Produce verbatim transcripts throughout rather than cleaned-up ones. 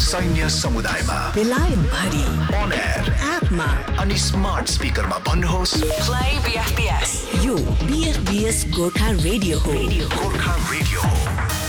सैन्य समुदायमा बेलायत भरि on air एपमा अनि स्मार्ट स्पिकरमा भन्नुहोस् प्ले बीएफपीएस। यो बीएफपीएस गोर्खा रेडियो हो। गोर्खा रेडियो हो।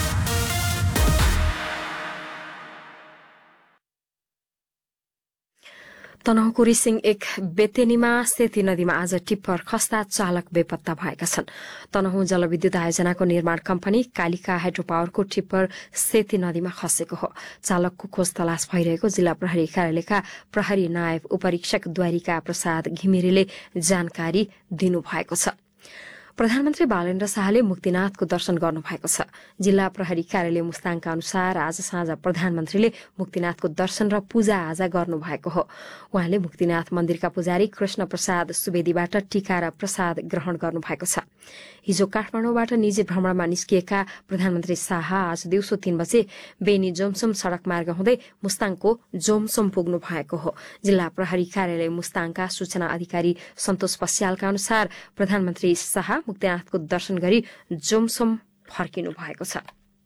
तनहुँको रिसिङ एक बेतेनीमा सेती नदीमा आज टिप्पर खस्दा चालक बेपत्ता भएका छन्। तनहुँ जलविद्युत आयोजनाको निर्माण company Kalika hydro पावरको tipper Seti नदीमा खसेको हो। चालकको खोज तलास भइरहेको जिल्ला प्रहरी कार्यालयका प्रहरी नायब उपरीक्षक द्वारिका प्रसाद घिमिरेले जानकारी दिनुभएको छ। प्रधानमन्त्री बालेन्द्र शाहले मुक्तिनाथको दर्शन गर्नुभएको छ। जिल्ला प्रहरी कार्यालय मुस्ताङका अनुसार आज साँझ प्रधानमन्त्रीले मुक्तिनाथको दर्शन र पूजा आजा गर्नुभएको हो। उहाँले मुक्तिनाथ मन्दिरका पुजारी कृष्ण प्रसाद सुवेदीबाट टीका र प्रसाद ग्रहण गर्नुभएको छ। हिजो काठमाडौँबाट निजी भ्रमणमा निस्किएका प्रधानमन्त्री शाह आज दिउँसो तीन बजे बेनी जोमसोम सड़क मार्ग हुँदै मुस्ताङको जोमसोम पुग्नु भएको हो। जिल्ला प्रहरी कार्यालय मुस्ताङका सूचना अधिकारी सन्तोष पस्यालका अनुसार प्रधानमन्त्री शाह मुक्तिनाथको दर्शन गरी जोमसोम फर्किनु भएको छ।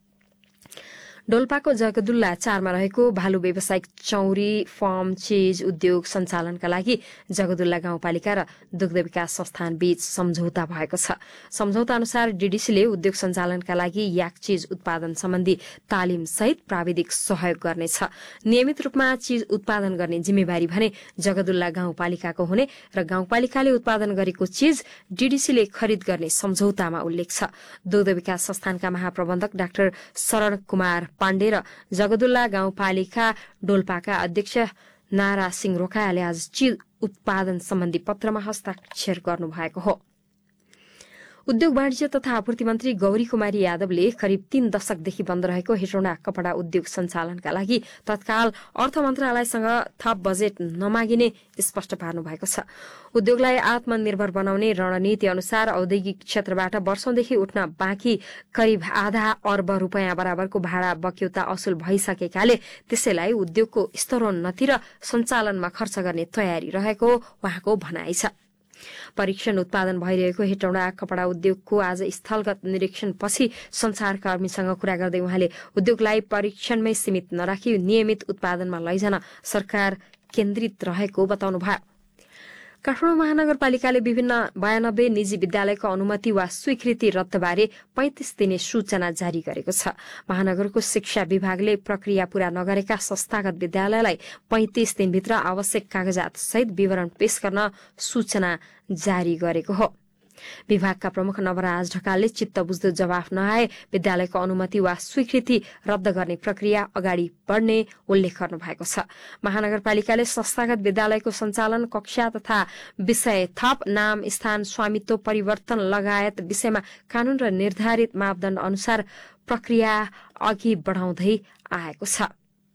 डोल्पाको जगदुल्ला चारमा रहेको भालु व्यावसायिक चौरी फार्म चीज उद्योग सञ्चालनका लागि जगदुल्ला गाउँपालिका र दुग्ध विकास संस्थान बीच सम्झौता भएको छ। सम्झौता अनुसार डीडीसीले उद्योग सञ्चालनका लागि याक चीज उत्पादन सम्बन्धी तालिम सहित प्राविधिक सहयोग गर्नेछ। नियमित रूपमा चीज उत्पादन गर्ने जिम्मेवारी भने जगदुल्ला गाउँपालिकाको हुने र गाउँपालिकाले उत्पादन गरेको चीज डीडीसीले खरिद गर्ने सम्झौतामा उल्लेख छ। दुग्ध विकास संस्थानका महाप्रबन्धक डाक्टर शरण कुमार पाण्डे र जगदुल्ला गाउँपालिका डोल्पाका अध्यक्ष नारा सिंह रोकायाले आज चीज उत्पादन सम्बन्धी पत्रमा हस्ताक्षर गर्नुभएको हो। उद्योग वाणिज्य तथा आपूर्ति मन्त्री गौरी कुमारी यादवले करिब तीन दशकदेखि बन्द रहेको हेटौँडा कपड़ा उद्योग सञ्चालनका लागि तत्काल अर्थ मन्त्रालयसँग थप बजेट नमागिने स्पष्ट पार्नु भएको छ। उद्योगलाई आत्मनिर्भर बनाउने रणनीति अनुसार औद्योगिक क्षेत्रबाट वर्षौंदेखि उठ्न बाँकी करिब आधा अर्ब रूपियाँ बराबरको भाडा बक्यौता असुल भइसकेकाले त्यसैलाई उद्योगको स्तरोन्नति र सञ्चालनमा खर्च गर्ने तयारी रहेको उहाँको भनाइ छ। परीक्षण उत्पादन भइरहेको हेटौँडा कपड़ा उद्योगको आज स्थलगत निरीक्षणपछि संचारकर्मीसँग कुरा गर्दै उहाँले उद्योगलाई परीक्षणमै सीमित नराखी नियमित उत्पादनमा लैजान सरकार केन्द्रित रहेको बताउनुभयो। काठमाडौँ महानगरपालिकाले विभिन्न बयानब्बे निजी विद्यालयको अनुमति वा स्वीकृति रद्दबारे पैंतिस दिने सूचना जारी गरेको छ। महानगरको शिक्षा विभागले प्रक्रिया पूरा नगरेका संस्थागत विद्यालयलाई पैंतिस दिनभित्र आवश्यक कागजात सहित विवरण पेश गर्न सूचना जारी गरेको हो। विभागका प्रमुख नवराज ढकालले चित्त बुझ्दो जवाफ नआए विद्यालयको अनुमति वा स्वीकृति रद्द गर्ने प्रक्रिया अगाडि बढ्ने उल्लेख गर्नु भएको छ। महानगरपालिकाले संस्थागत विद्यालयको सञ्चालन कक्षा तथा विषय थप नाम स्थान स्वामित्व परिवर्तन लगायत विषयमा कानून र निर्धारित मापदण्ड अनुसार प्रक्रिया अघि बढाउँदै आएको छ।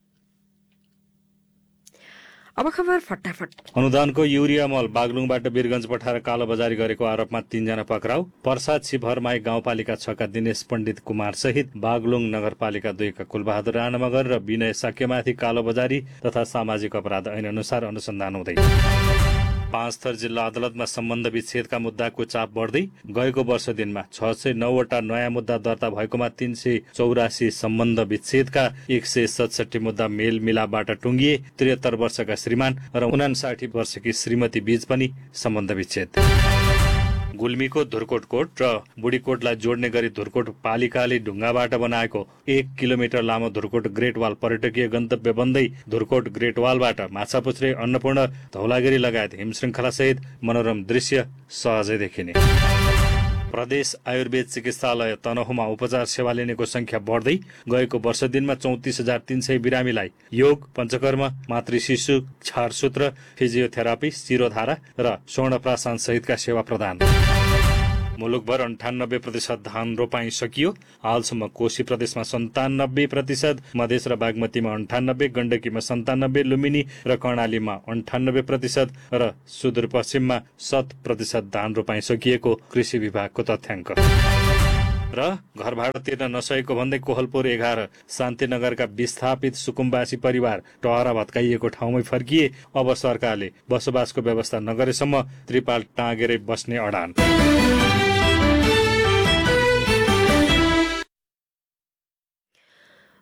अब खबर फटाफट। अनुदानको युरिया मल बागलुङबाट वीरगंज पठाएर कालोबजारी गरेको आरोपमा तीनजना पक्राउ। पर्सा छिभरमाई गाउँपालिका छका दिनेश पण्डित कुमार सहित बागलुङ नगरपालिका दुईका कुलबहादुर राणा मगर र विनय साक्यमाथि कालोबजारी तथा सामाजिक अपराध ऐन अनुसार अनुसन्धान हुँदै। पाँचथर जिल्ला अदालतमा सम्बन्ध विच्छेदका मुद्दाको चाप बढ्दै गएको वर्ष दिनमा छ सय नौवटा नयाँ मुद्दा दर्ता भएकोमा तीन सय चौरासी सम्बन्ध विच्छेदका एक सय सतसठी मुद्दा मेल मिलापबाट टुङ्गिए। त्रिहत्तर वर्षका श्रीमान र उनासाठी वर्षकी श्रीमती बीच पनि सम्बन्ध विच्छेद। गुल्मीको धुरकोट कोट र बुढीकोटलाई जोड्ने गरी धुरकोट पालिकाले ढुङ्गाबाट बनाएको एक किलोमिटर लामो धुरकोट ग्रेट वाल पर्यटकीय गन्तव्य बन्दै धुरकोट ग्रेट वालबाट माछापुच्छ्रे अन्नपूर्ण धौलागिरी लगायत हिमश्रृङ्खला सहित मनोरम दृश्य सहजै देखिने। प्रदेश आयुर्वेद चिकित्सालय तनहुँमा उपचार सेवा लिनेको संख्या बढ्दै गएको वर्ष दिनमा चौतिस हजार तीन सय बिरामीलाई योग पञ्चकर्म मातृ शिशु छारसूत्र फिजियोथेरापी शिरोधारा र स्वर्णप्राशन सहितका सेवा प्रदान। मुलुकभर अन्ठानब्बे प्रतिशत धान रोपाई सकियो। हालसम्म कोशी प्रदेशमा सन्तानब्बे प्रतिशत, मधेस र बागमतीमा अन्ठानब्बे, गण्डकीमा सन्तानब्बे, लुम्बिनी र कर्णालीमा अन्ठानब्बे प्रतिशत र सुदूरपश्चिममा शत प्रतिशत धान रोपाई सकिएको कृषि विभागको तथ्याङ्क। र घर भाडा तिर्न नसकेको भन्दै कोहलपुर एघार शान्तिनगरका विस्थापित सुकुम्बासी परिवार टहरा भत्काइएको ठाउँमै फर्किए। अब सरकारले बसोबासको व्यवस्था नगरेसम्म त्रिपाल टाँगेरै बस्ने अडान।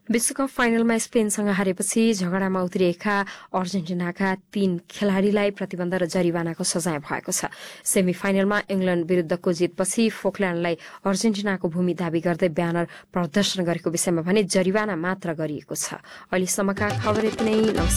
विश्वकप फाइनलमा स्पेनसँग हारेपछि झगडामा उत्रिएका अर्जेन्टिनाका तीन खेलाड़ीलाई प्रतिबन्ध र जरिवानाको सजाय भएको छ। सेमी फाइनलमा इंग्ल्याण्ड विरूद्धको जितपछि फोकल्याण्डलाई अर्जेन्टिनाको भूमि दावी गर्दै ब्यानर प्रदर्शन गरेको विषयमा भने जरिवाना मात्र गरिएको छ। अहिलेसम्मका खबर यति नै।